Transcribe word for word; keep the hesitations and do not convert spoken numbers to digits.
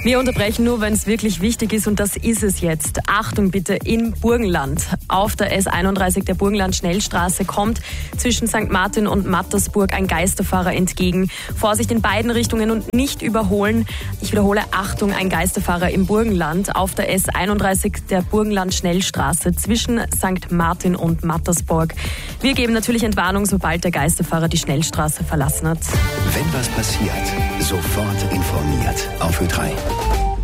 Wir unterbrechen nur, wenn es wirklich wichtig ist, und das ist es jetzt. Achtung bitte, im Burgenland. Auf der S einunddreißig der Burgenland-Schnellstraße kommt zwischen Sankt Martin und Mattersburg ein Geisterfahrer entgegen. Vorsicht in beiden Richtungen und nicht überholen. Ich wiederhole, Achtung, ein Geisterfahrer im Burgenland. Auf der S einunddreißig der Burgenland-Schnellstraße zwischen Sankt Martin und Mattersburg. Wir geben natürlich Entwarnung, sobald der Geisterfahrer die Schnellstraße verlassen hat. Wenn was passiert, sofort informiert auf Ö drei.